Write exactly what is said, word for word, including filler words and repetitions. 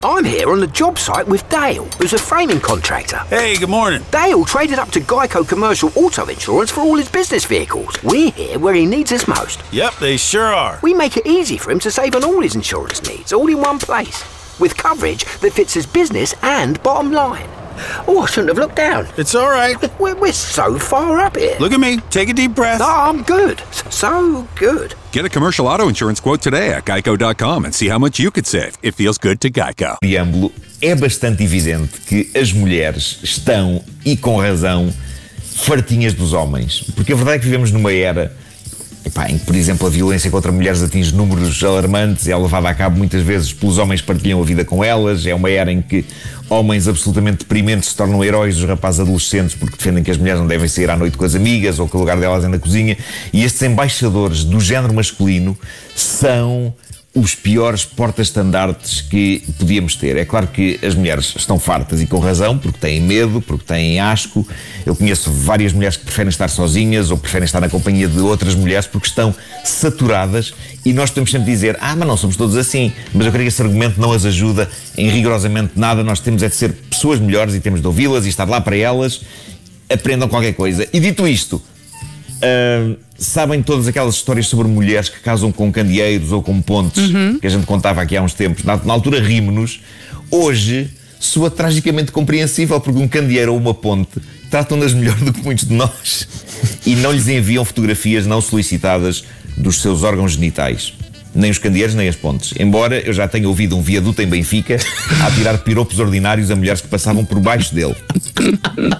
I'm here on the job site with Dale, who's a framing contractor. Hey, good morning. Dale traded up to Geico Commercial Auto Insurance for all his business vehicles. We're here where he needs us most. Yep, they sure are. We make it easy for him to save on all his insurance needs, all in one place, with coverage that fits his business and bottom line. Oh, I shouldn't have looked down. It's all right. We're, we're so far up here. Look at me. Take a deep breath. Oh, I'm good. So good. Get a commercial auto insurance quote today at geico dot com and see how much you could save. It feels good to Geico. Preâmbulo, é bastante evidente que as mulheres estão, e com razão, fartinhas dos homens. Porque a verdade é que vivemos numa era epá, em que, por exemplo, a violência contra mulheres atinge números alarmantes, é levada a cabo muitas vezes pelos homens que partilham a vida com elas, é uma era em que homens absolutamente deprimentes se tornam heróis dos rapazes adolescentes porque defendem que as mulheres não devem sair à noite com as amigas ou que o lugar delas é na cozinha, e estes embaixadores do género masculino são os piores porta-estandartes que podíamos ter. É claro que as mulheres estão fartas e com razão, porque têm medo, porque têm asco. Eu conheço várias mulheres que preferem estar sozinhas ou preferem estar na companhia de outras mulheres porque estão saturadas, e nós podemos sempre dizer, ah, mas não somos todos assim. Mas eu creio que esse argumento não as ajuda em rigorosamente nada. Nós temos é de ser pessoas melhores e temos de ouvi-las e estar lá para elas. Aprendam qualquer coisa. E dito isto, Uh, sabem todas aquelas histórias sobre mulheres que casam com candeeiros ou com pontes, uhum, que a gente contava aqui há uns tempos. Na, na altura rimos-nos. Hoje soa tragicamente compreensível, porque um candeeiro ou uma ponte tratam-nas melhor do que muitos de nós e não lhes enviam fotografias não solicitadas dos seus órgãos genitais. Nem os candeeiros, nem as pontes. Embora eu já tenha ouvido um viaduto em Benfica a tirar piropos ordinários a mulheres que passavam por baixo dele.